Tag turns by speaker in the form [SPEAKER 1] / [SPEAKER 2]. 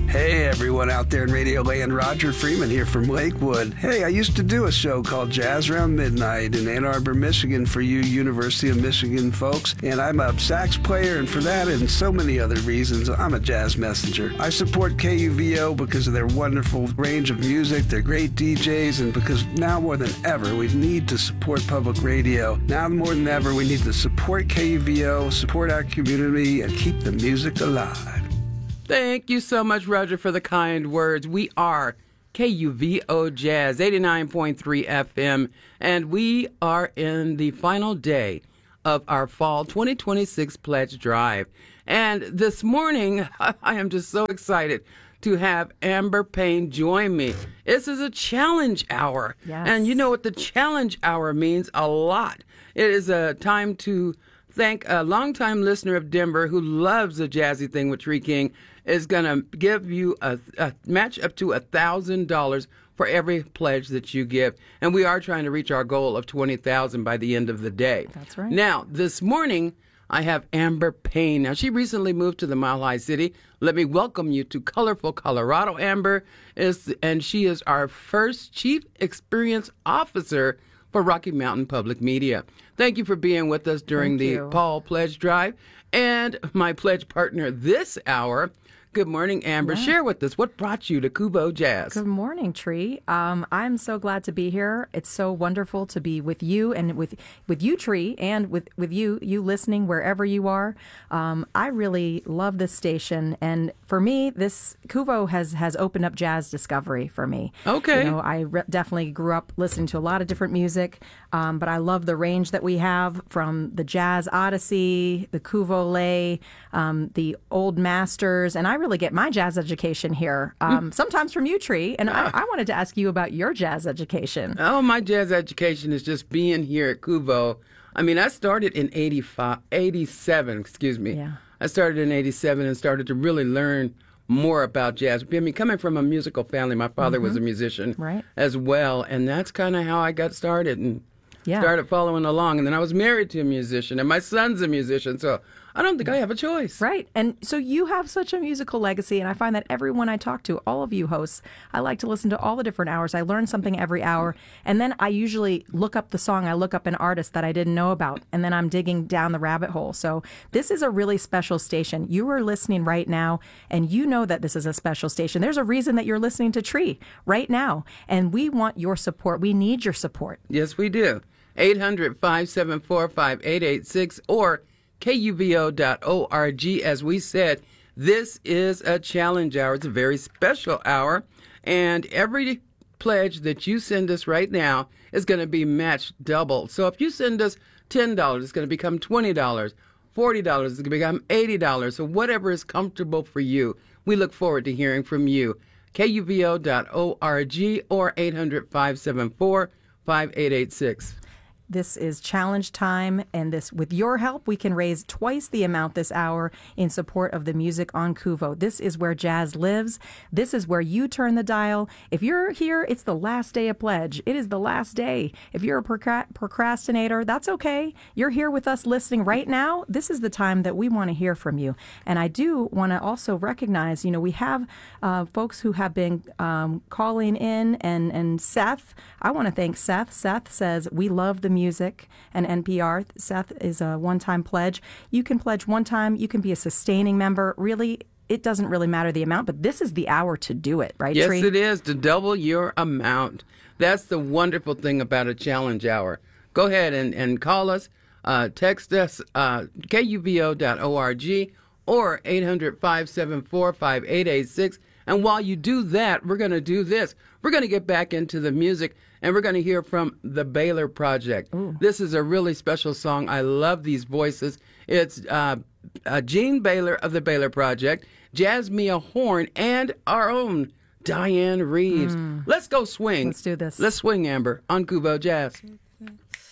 [SPEAKER 1] Hey everyone out there in Radio Land, Roger Freeman here from Lakewood. Hey, I used to do a show called Jazz Around Midnight in Ann Arbor, Michigan for you University of Michigan folks, and I'm a sax player, and for that and so many other reasons, I'm a jazz messenger. I support KUVO because of their wonderful range of music, their great DJs, and because now more than ever we need to support public radio. Now more than ever we need to support KUVO, support our community, and keep the music alive.
[SPEAKER 2] Thank you so much, Roger, for the kind words. We are KUVO Jazz, 89.3 FM, and we are in the final day of our Fall 2026 Pledge Drive. And this morning, I am just so excited to have Amber Payne join me. This is a challenge hour.
[SPEAKER 3] Yes.
[SPEAKER 2] And you know what the challenge hour means? A lot. It is a time to thank a longtime listener of Denver who loves the jazzy thing with Tree King, is going to give you a match up to $1,000 for every pledge that you give. And we are trying to reach our goal of $20,000 by the end of the day.
[SPEAKER 3] That's right.
[SPEAKER 2] Now, this morning, I have Amber Payne. Now, she recently moved to the Mile High City. Let me welcome you to colorful Colorado. Amber and she is our first Chief Experience Officer for Rocky Mountain Public Media. Thank you for being with us during the Fall Pledge Drive. And my pledge partner this hour. Good morning, Amber. Yeah. Share with us what brought you to KUVO Jazz.
[SPEAKER 3] Good morning, Tree. I'm so glad to be here. It's so wonderful to be with you and with you, Tree, and with you listening wherever you are. I really love this station, and for me, this KUVO has opened up jazz discovery for me.
[SPEAKER 2] Okay.
[SPEAKER 3] You know, I definitely grew up listening to a lot of different music, but I love the range that we have from the Jazz Odyssey, the KUVO Lay, the Old Masters, and I really get my jazz education here, sometimes from you, Tree. And I wanted to ask you about your jazz education.
[SPEAKER 2] Oh, my jazz education is just being here at KUVO. I mean, I started in 87,
[SPEAKER 3] Yeah.
[SPEAKER 2] I started in 87 and started to really learn more about jazz. I mean, coming from a musical family, my father was a musician as well. And that's kind of how I got started and started following along. And then I was married to a musician, and my son's a musician. So I don't think I have a choice.
[SPEAKER 3] Right. And so you have such a musical legacy, and I find that everyone I talk to, all of you hosts, I like to listen to all the different hours. I learn something every hour, and then I usually look up the song. I look up an artist that I didn't know about, and then I'm digging down the rabbit hole. So this is a really special station. You are listening right now, and you know that this is a special station. There's a reason that you're listening to Tree right now, and we want your support. We need your support.
[SPEAKER 2] Yes, we do. 800-574-5886 or KUVO.org. As we said, this is a challenge hour. It's a very special hour. And every pledge that you send us right now is going to be matched double. So if you send us $10, it's going to become $20. $40, it's going to become $80. So whatever is comfortable for you, we look forward to hearing from you. KUVO.org or 800-574-5886.
[SPEAKER 3] This is challenge time, and this, with your help, we can raise twice the amount this hour in support of the music on KUVO. This is where jazz lives. This is where you turn the dial. If you're here, it's the last day of pledge. It is the last day. If you're a procrastinator, that's okay. You're here with us listening right now. This is the time that we want to hear from you. And I do want to also recognize, you know, we have folks who have been calling in, and Seth, I want to thank Seth. Seth says, we love the music and NPR. Seth is a one-time pledge. You can pledge one time. You can be a sustaining member. Really, it doesn't really matter the amount, but this is the hour to do it, right, Tree?
[SPEAKER 2] Yes, it is, to double your amount. That's the wonderful thing about a challenge hour. Go ahead and call us, text us, KUVO.org or 800-574-5886. And while you do that, we're going to do this. We're going to get back into the music, and we're going to hear from the Baylor Project. Ooh. This is a really special song. I love these voices. It's Gene Baylor of the Baylor Project, Jasmia Horn, and our own Diane Reeves. Let's go swing.
[SPEAKER 3] Let's do this.
[SPEAKER 2] Let's swing, Amber, on KUVO Jazz.